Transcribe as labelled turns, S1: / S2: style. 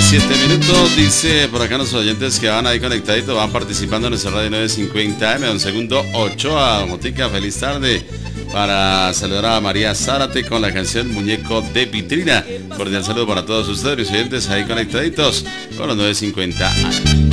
S1: 7 minutos, dice por acá los oyentes que van ahí conectaditos, van participando en nuestra radio 950 AM, don Segundo Ochoa, Motica, feliz tarde. Para saludar a María Zárate con la canción Muñeco de Vitrina. Cordial saludo para todos ustedes, mis oyentes ahí conectaditos con los 950 AM.